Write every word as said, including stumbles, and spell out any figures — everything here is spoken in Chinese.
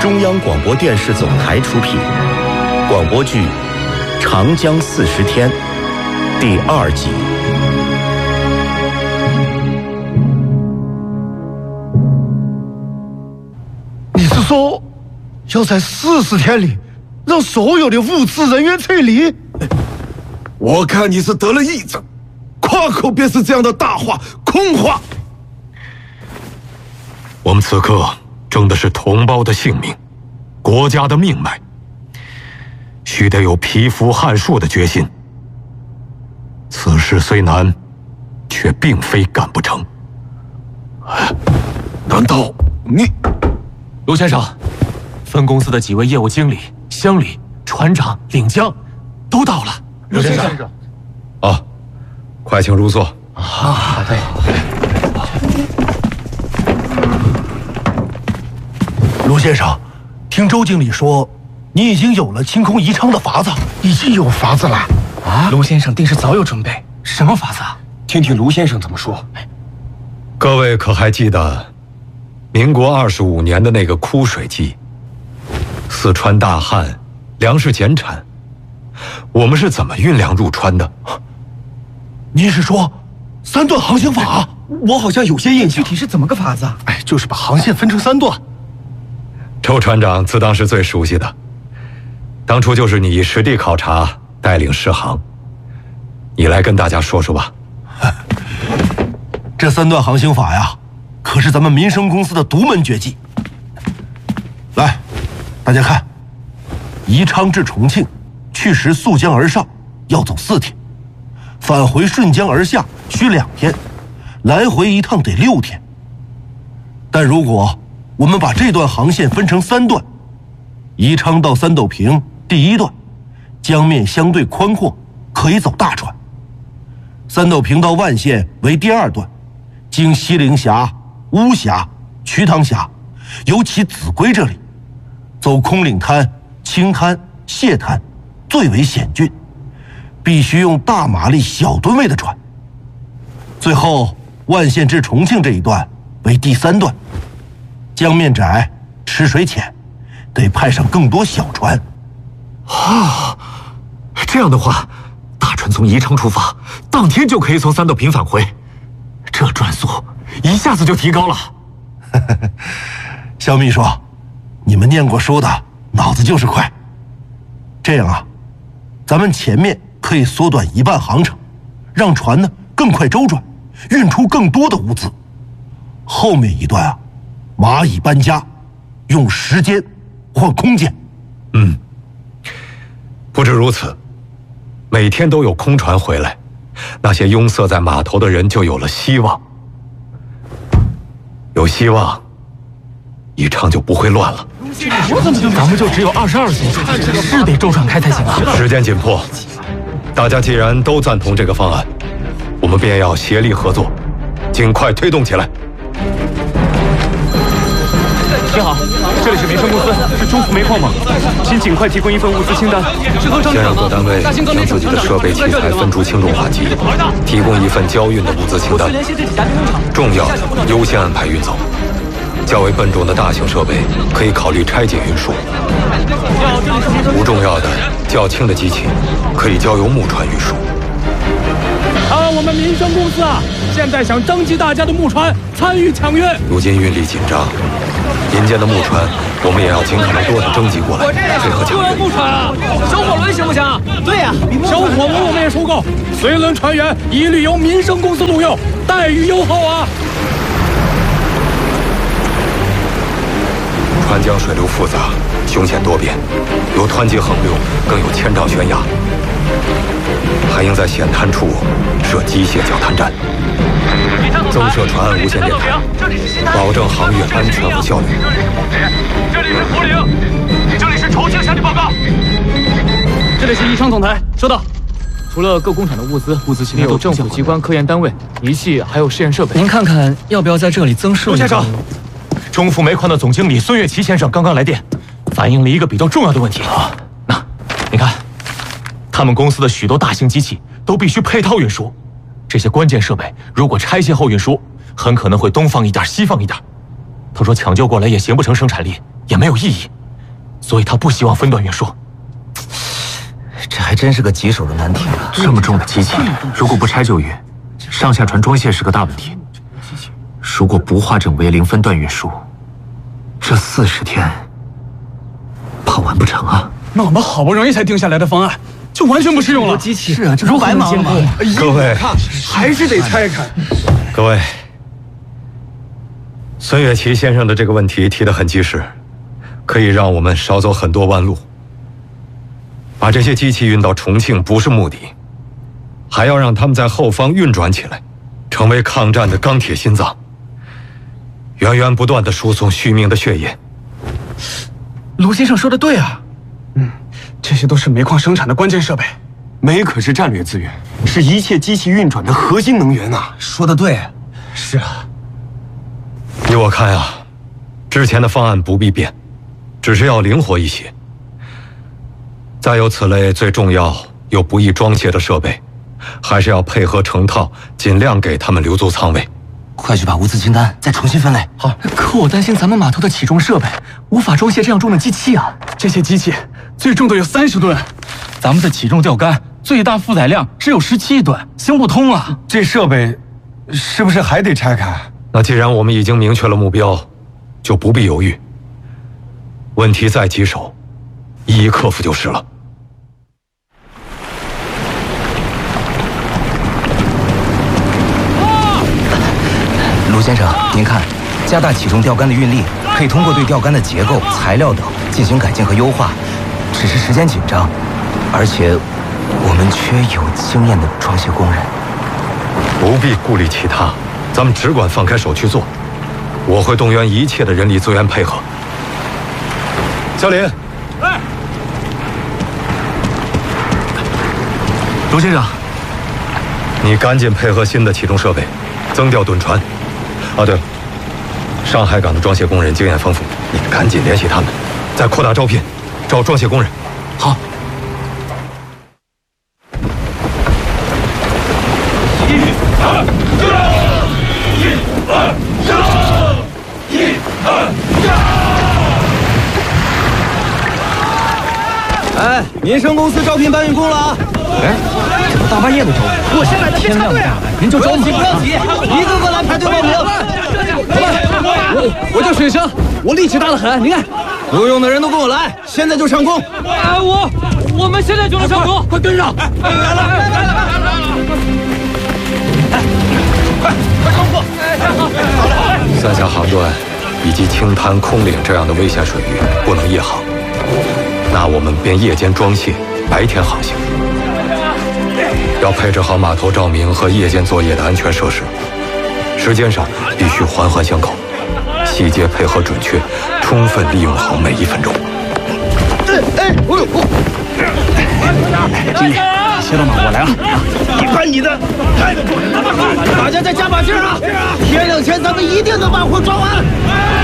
中央广播电视总台出品，广播剧《长江四十天》第二集。 你是说，要在四十天里让所有的物资人员撤离？ 我看你是得了癔症，夸口便是这样的大话空话。 我们此刻争的是同胞的性命，国家的命脉，须得有蚍蜉撼树的决心。此事虽难，却并非干不成。 难道你…… 卢先生，分公司的几位业务经理、乡里、船长、领将都到了。 卢先生， 啊，快请入座。 啊，好的。 卢先生，听周经理说，你已经有了清空宜昌的法子，已经有法子了啊！卢先生定是早有准备，什么法子啊？ 听听卢先生怎么说。 各位可还记得，民国二十五年的那个枯水季，四川大旱，粮食减产，我们是怎么运粮入川的？ 您是说三段航行法？ 我好像有些印象。 具体是怎么个法子啊？ 哎，就是把航线分成三段。 周船长自当是最熟悉的，当初就是你实地考察带领试航，你来跟大家说说吧。 这三段航行法呀，可是咱们民生公司的独门绝技。来，大家看，宜昌至重庆，去时溯江而上要走四天，返回顺江而下需两天，来回一趟得六天。但如果我们把这段航线分成三段，宜昌到三斗坪第一段，江面相对宽阔，可以走大船；三斗坪到万县为第二段，经西陵峡、巫峡、瞿塘峡，尤其秭归这里，走空岭滩、青滩、蟹滩，最为险峻，必须用大马力、小吨位的船。最后，万县至重庆这一段为第三段。江面窄，池水浅，得派上更多小船。 啊，这样的话，大船从宜昌出发，当天就可以从三斗坪返回，这转速一下子就提高了。 肖秘书，你们念过书的，脑子就是快。这样啊，咱们前面可以缩短一半航程，让船呢更快周转，运出更多的物资。后面一段啊，蚂蚁搬家，用时间换空间。 嗯，不止如此，每天都有空船回来，那些拥塞在码头的人就有了希望。有希望，宜昌就不会乱了。 咱们就只有二十二艘船，是得周转开才行啊！ 时间紧迫，大家既然都赞同这个方案，我们便要协力合作，尽快推动起来。 您好，这里是民生公司，是中福煤矿吗？请尽快提供一份物资清单。 先让各单位将自己的设备器材分出轻重缓急，提供一份交运的物资清单。重要的优先安排运走，较为笨重的大型设备可以考虑拆解运输。不重要的、较轻的机器可以交由木船运输。 啊，我们民生公司啊，现在想征集大家的木船参与抢运。 如今运力紧张，民间的木船我们也要尽可能多的征集过来，配合抢运。 木船啊，小火轮行不行？对呀、啊，小火轮我们也收购，随轮船员一律由民生公司录用，待遇优厚啊。 川江水流复杂，凶险多变，有湍急横流，更有千丈悬崖，还应在险滩处设机械脚探站，增设船岸无线电台，保证航运安全和效率。 这里是涪陵，这里是重庆向你报告。 这里是宜昌总台，收到。除了各工厂的物资，物资清单有政府机关、科研单位、仪器，还有试验设备。 您看看要不要在这里增设？ 陆先生，中福煤矿的总经理孙月琪先生刚刚来电，反映了一个比较重要的问题啊。那你看，他们公司的许多大型机器都必须配套运输，这些关键设备如果拆卸后运输，很可能会东放一点西放一点。他说抢救过来也形不成生产力， 也没有意义，所以他不希望分段运输。 这还真是个棘手的难题啊！ 这么重的机器，如果不拆就运，上下船装卸是个大问题。如果不化整为零分段运输，这四十天怕完不成啊！ 那我们好不容易才定下来的方案，就完全不适用了。 机器是啊，这不白忙了吗？ 各位， 还是得拆开。 各位，孙月琪先生的这个问题提得很及时，可以让我们少走很多弯路。把这些机器运到重庆不是目的，还要让他们在后方运转起来，成为抗战的钢铁心脏，源源不断地输送续命的血液。 卢先生说的对啊， 嗯，这些都是煤矿生产的关键设备， 煤可是战略资源，是一切机器运转的核心能源呐。 说的对， 是啊。 依我看啊，之前的方案不必变，只是要灵活一些。再有此类最重要又不易装卸的设备，还是要配合成套，尽量给他们留足仓位。 快去把物资清单再重新分类。 好，可我担心咱们码头的起重设备无法装卸这样重的机器啊！ 这些机器最重的有三十吨， 咱们的起重钓竿最大负载量只有十七吨，行不通啊！ 这设备是不是还得拆开？ 那既然我们已经明确了目标，就不必犹豫。问题再棘手，一一克服就是了。 卢先生，您看，加大起重钓竿的运力，可以通过对钓竿的结构、材料等进行改进和优化，只是时间紧张，而且我们缺有经验的装卸工人。 不必顾虑其他，咱们只管放开手去做。我会动员一切的人力资源配合。小林， 哎，卢先生， 你赶紧配合新的起重设备，增调趸船。啊，对了，上海港的装卸工人经验丰富，你赶紧联系他们，再扩大招聘，招装卸工人。 好。 一二一二一二哎，民生公司招聘搬运工了啊！ 哎，怎么大半夜的招聘？ 我先来的，别插队啊！ 您就着急不要急，一个个来排队报名。 我我叫水生，我力气大得很，你看。 有用的人都跟我来，现在就上工。 哎，我我们现在就能上工， 快跟上！ 来了来了来了来了！快快冲破！ 三峡航段以及青滩、空岭这样的危险水域不能夜航，那我们便夜间装卸，白天航行。要配置好码头照明和夜间作业的安全设施，时间上必须环环相扣，细节配合准确，充分利用好每一分钟。 哎，我我， 经理，谢老马，我来了， 你看你的，大家再加把劲儿啊！天亮前咱们一定能把活抓完。